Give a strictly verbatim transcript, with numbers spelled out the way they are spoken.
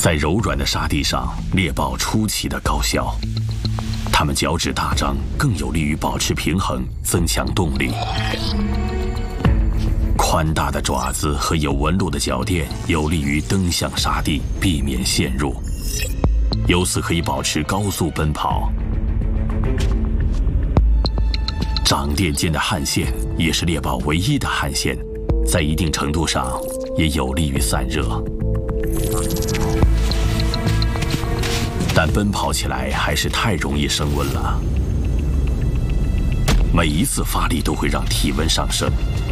在柔软的沙地上，猎豹出奇的高效。它们脚趾大张，更有利于保持平衡，增强动力。宽大的爪子和有纹路的脚垫有利于蹬向沙地，避免陷入，由此可以保持高速奔跑。掌垫间的汗腺也是猎豹唯一的汗腺，在一定程度上也有利于散热。但奔跑起来还是太容易升温了。每一次发力都会让体温上升，